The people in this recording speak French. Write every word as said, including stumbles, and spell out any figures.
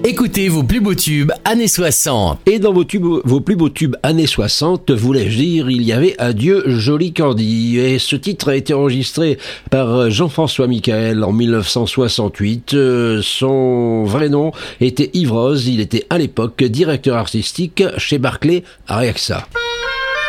Écoutez vos plus beaux tubes années soixante. Et dans vos, tubes, vos plus beaux tubes années soixante, voulais-je dire, il y avait Adieu Joli Candy. Et ce titre a été enregistré par Jean-François Michael en mille neuf cent soixante-huit. Euh, son vrai nom était Yves Rose. Il était à l'époque directeur artistique chez Barclay à Reaxa.